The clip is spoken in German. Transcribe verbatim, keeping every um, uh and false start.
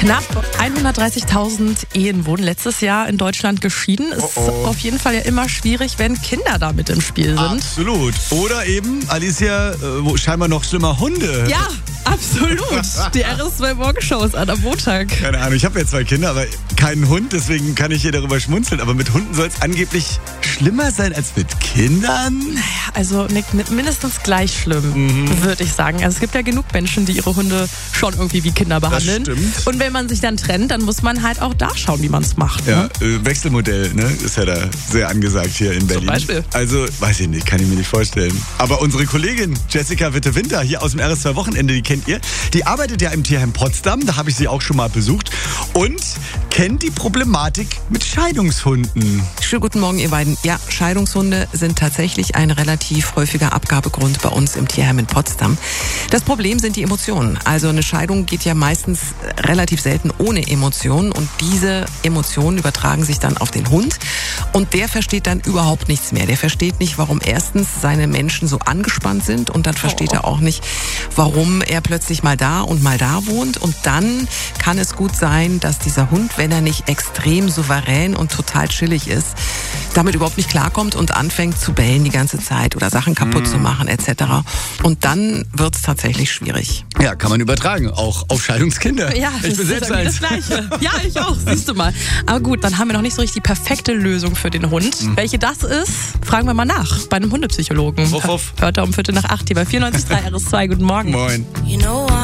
Knapp hundertdreißigtausend Ehen wurden letztes Jahr in Deutschland geschieden. Ist Oh oh. auf jeden Fall ja immer schwierig, wenn Kinder da mit im Spiel sind. Absolut. Oder eben, Alicia, äh, wo scheinbar noch schlimmer, Hunde. Ja, absolut. Die R S zwei Morgenshow ist an am Montag. Keine Ahnung, ich habe ja zwei Kinder, aber keinen Hund, deswegen kann ich hier darüber schmunzeln. Aber mit Hunden soll es angeblich schlimmer sein als mit Kindern? Also Nick, mindestens gleich schlimm, mhm. würde ich sagen. Also es gibt ja genug Menschen, die ihre Hunde schon irgendwie wie Kinder behandeln. Das stimmt. Und wenn man sich dann trennt, dann muss man halt auch da schauen, wie man es macht. Ja, Ne? äh, Wechselmodell, ne, ist ja da sehr angesagt hier in Berlin. Zum Beispiel. Also, weiß ich nicht, kann ich mir nicht vorstellen. Aber unsere Kollegin Jessica Witte-Winter hier aus dem R S zwei Wochenende, die kennt ihr, die arbeitet ja im Tierheim Potsdam, da habe ich sie auch schon mal besucht und kennt die Problematik mit Scheidungshunden. Schönen guten Morgen, ihr beiden. Ja, Scheidungshunde sind tatsächlich ein relativ häufiger Abgabegrund bei uns im Tierheim in Potsdam. Das Problem sind die Emotionen. Also eine Scheidung geht ja meistens relativ selten ohne Emotionen und diese Emotionen übertragen sich dann auf den Hund und der versteht dann überhaupt nichts mehr. Der versteht nicht, warum erstens seine Menschen so angespannt sind und dann versteht Oh. er auch nicht, warum er plötzlich mal da und mal da wohnt und dann kann es gut sein, dass dieser Hund, wenn er nicht extrem souverän und total chillig ist, damit überhaupt nicht klarkommt und anfängt zu bellen die ganze Zeit oder Sachen kaputt mm. zu machen et cetera. Und dann wird es tatsächlich schwierig. Ja, kann man übertragen, auch auf Scheidungskinder. Ja, ich bin selbst das Gleiche. Ja, ich auch, siehst du mal. Aber gut, dann haben wir noch nicht so richtig die perfekte Lösung für den Hund. Mhm. Welche das ist, fragen wir mal nach bei einem Hundepsychologen. Wuff, wuff. Hört er um Viertel nach acht hier bei vierundneunzig Komma drei R S zwei. Guten Morgen. Moin. You know